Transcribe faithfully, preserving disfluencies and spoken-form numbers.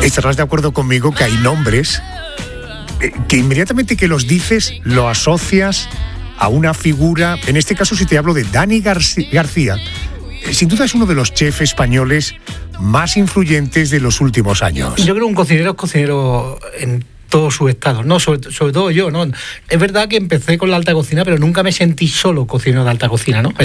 estarás de acuerdo conmigo que hay nombres eh, que inmediatamente que los dices lo asocias a una figura. En este caso, si te hablo de Dani Garci- García, eh, sin duda es uno de los chefs españoles más influyentes de los últimos años. Yo creo que un cocinero es cocinero en todos sus estados, ¿no? Sobre, sobre todo yo, ¿no? Es verdad que empecé con la alta cocina, pero nunca me sentí solo cocinero de alta cocina, ¿no?